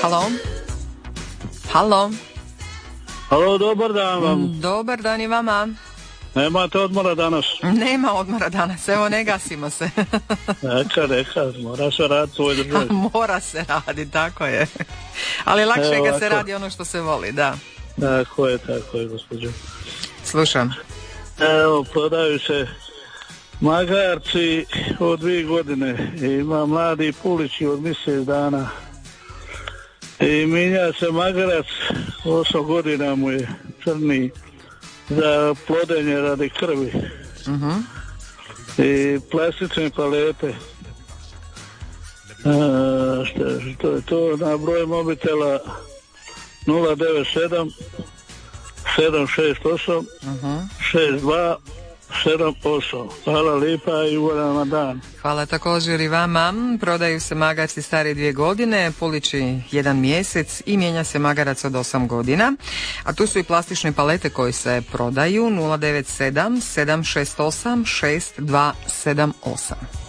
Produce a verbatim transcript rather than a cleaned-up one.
Halo? Halo? Halo, dobar dan vam. Dobar dan i vama. Nemate odmora danas? Nema odmora danas, evo ne gasimo se. Neka, neka, mora se raditi u ovoj državi. Mora se radi, tako je. Ali lakše je kad se radi ono što se voli, da. Tako je, tako je, gospođo. Slušam. Evo, prodaju se magarci od dvije godine. Ima mladi pulići od mjesec dana. I minja se magarac, osam godina mu je crni, za plodenje radi krvi. Uh-huh. I plastične palete. A, što, što je to na broj mobitela nula devet sedam sedam šest osam šest dva sedam osam. Hvala lipa i ugodan dan. Hvala također i vama. Prodaju se magarci stari dvije godine, pulići jedan mjesec i mijenja se magarac od osam godina. A tu su i plastične palete koje se prodaju nula devet sedam sedam šest osam šest dva sedam osam.